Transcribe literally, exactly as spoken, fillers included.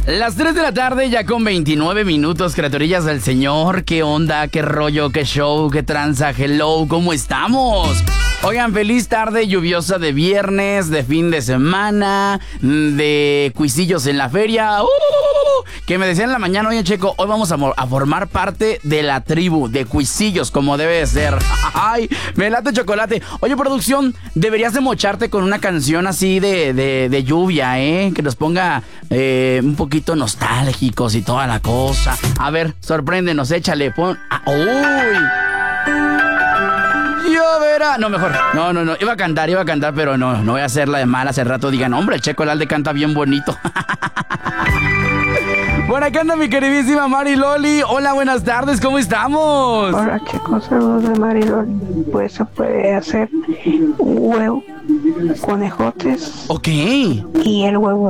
Las tres de la tarde, ya con veintinueve minutos, criaturillas del Señor. ¿Qué onda? ¿Qué rollo? ¿Qué show? ¿Qué tranza? Hello, ¿cómo estamos? Oigan, feliz tarde lluviosa de viernes, de fin de semana, de cuisillos en la feria. ¡Uh! Que me decían en la mañana, oye, Checo, hoy vamos a, a formar parte de la tribu de cuisillos, como debe de ser. ¡Ay! Me late chocolate. Oye, producción, deberías de mocharte con una canción así de, de, de lluvia, ¿eh? Que nos ponga eh, un poquito nostálgicos y toda la cosa. A ver, sorpréndenos, échale. Pon... Ah, ¡uy! Lloverá. No, mejor. No, no, no. Iba a cantar, iba a cantar, pero no, no voy a hacerla de mal. Hace rato digan, hombre, el Checo Lalde canta bien bonito. Bueno, acá anda mi queridísima Mari Loli. Hola, buenas tardes, ¿cómo estamos? Hola, chicos, saludos de Mari Loli. Pues se puede hacer un huevo con ejotes. Ok. Y el huevo